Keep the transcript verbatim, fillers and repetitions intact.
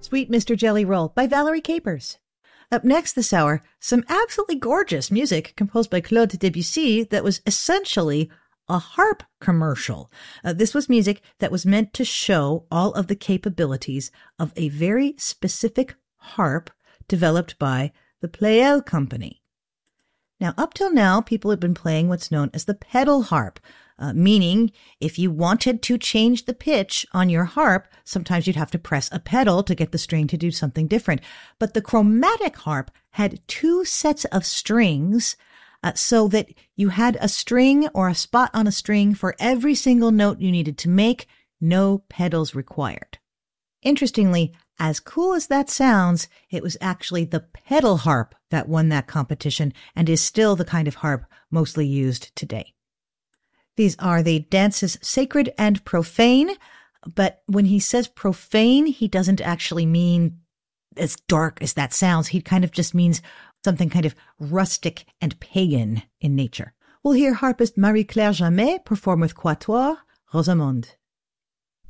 Sweet Mister Jelly Roll by Valerie Capers. Up next this hour, some absolutely gorgeous music composed by Claude Debussy that was essentially a harp commercial. Uh, this was music that was meant to show all of the capabilities of a very specific harp developed by the Pleyel Company. Now, up till now, people have been playing what's known as the pedal harp, uh, meaning if you wanted to change the pitch on your harp, sometimes you'd have to press a pedal to get the string to do something different. But the chromatic harp had two sets of strings uh, so that you had a string or a spot on a string for every single note you needed to make, no pedals required. Interestingly, as cool as that sounds, it was actually the pedal harp that won that competition and is still the kind of harp mostly used today. These are the dances Sacred and Profane, but when he says profane, he doesn't actually mean as dark as that sounds. He kind of just means something kind of rustic and pagan in nature. We'll hear harpist Marie-Claire Jamet perform with Quatuor, Rosamunde.